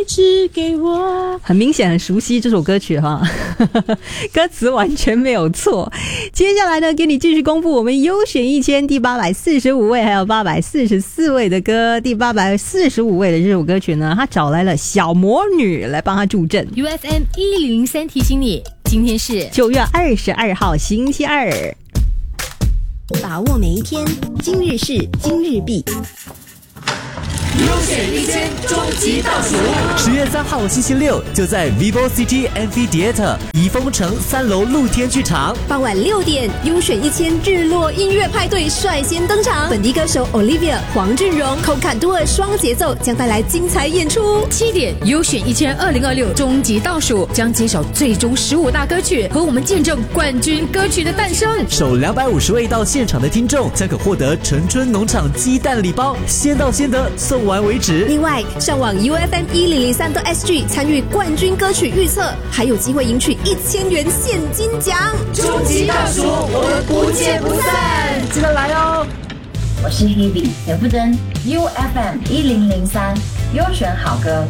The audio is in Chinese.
只给我。 很明显很熟悉这首歌曲哈，歌词完全没有错。接下来呢，给你继续公布我们优选1000第845位还有844位的歌。第845位的这首歌曲呢，他找来了小魔女来帮他助阵。 UFM 1003提醒你，今天是 9月22号星期二， 把握每一天，今日事今日毕。 优选1000终极倒数，10月3号星期六就在 Vivo City Amphitheatre 怡丰城3楼露天剧场， 傍晚6点，优选1000日落音乐派对率先登场，本地歌手 Olivia、黄俊荣、寇坎多尔双节奏将带来精彩演出。 7点，优选1000 2026终极倒数将揭晓最终15大歌曲，和我们见证冠军歌曲的诞生。 首250位到现场的听众将可获得陈春农场鸡蛋礼包，先到先得，送完为止。 另外，上网 UFM1003.SG 参与冠军歌曲预测，还有机会赢取1000元现金奖。 终极倒数，我们不见不散，记得来哦！ 我是 Hebe 田馥甄 ，UFM1003优选好歌。